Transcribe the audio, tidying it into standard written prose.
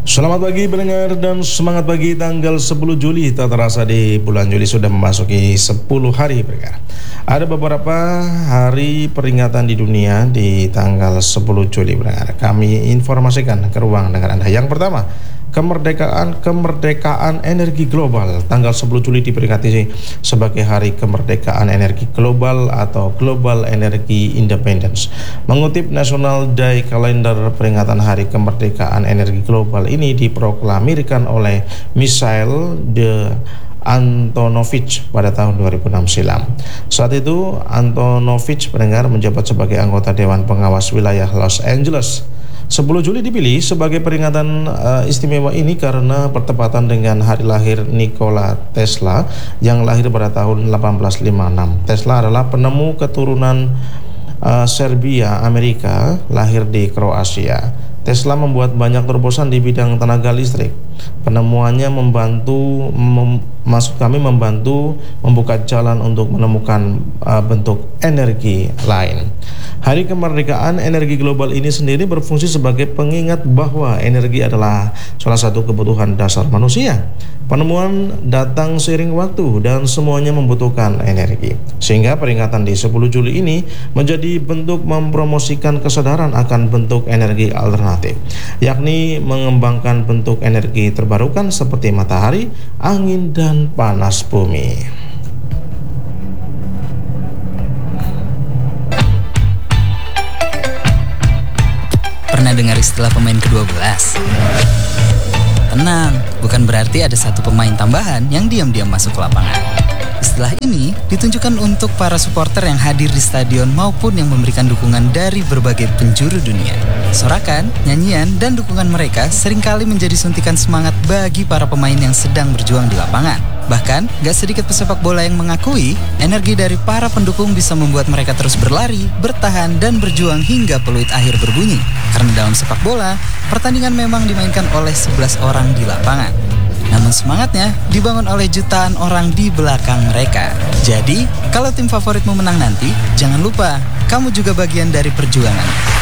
Selamat pagi pendengar dan semangat pagi tanggal 10 Juli. Tak terasa di bulan Juli sudah memasuki 10 hari pendengar. Ada beberapa hari peringatan di dunia di tanggal 10 Juli pendengar. Kami informasikan ke ruang dengar Anda. Yang pertama, kemerdekaan energi global. Tanggal 10 Juli diperingati sebagai Hari Kemerdekaan Energi Global atau Global Energy Independence. Mengutip National Day Calendar, peringatan Hari Kemerdekaan Energi Global ini diproklamirkan oleh Mikhail de Antonovich pada tahun 2006 silam. Saat itu Antonovich pendengar menjabat sebagai anggota Dewan Pengawas Wilayah Los Angeles. 10 Juli dipilih sebagai peringatan istimewa ini karena bertepatan dengan hari lahir Nikola Tesla yang lahir pada tahun 1856. Tesla adalah penemu keturunan Serbia Amerika, lahir di Kroasia. Tesla membuat banyak terobosan di bidang tenaga listrik. Penemuannya membantu membuka jalan untuk menemukan bentuk energi lain. Hari Kemerdekaan Energi Global ini sendiri berfungsi sebagai pengingat bahwa energi adalah salah satu kebutuhan dasar manusia. Penemuan datang seiring waktu dan semuanya membutuhkan energi. Sehingga peringatan di 10 Juli ini menjadi bentuk mempromosikan kesadaran akan bentuk energi alternatif, yakni mengembangkan bentuk energi terbarukan seperti matahari, angin, dan panas bumi. Pernah dengar istilah pemain ke-12? Tenang, bukan berarti ada satu pemain tambahan yang diam-diam masuk ke lapangan. Istilah ini ditunjukkan untuk para supporter yang hadir di stadion maupun yang memberikan dukungan dari berbagai penjuru dunia. Sorakan, nyanyian, dan dukungan mereka seringkali menjadi suntikan semangat bagi para pemain yang sedang berjuang di lapangan. Bahkan, gak sedikit pesepak bola yang mengakui energi dari para pendukung bisa membuat mereka terus berlari, bertahan, dan berjuang hingga peluit akhir berbunyi. Karena dalam sepak bola, pertandingan memang dimainkan oleh 11 orang di lapangan. Namun semangatnya dibangun oleh jutaan orang di belakang mereka. Jadi, kalau tim favoritmu menang nanti, jangan lupa, kamu juga bagian dari perjuangan.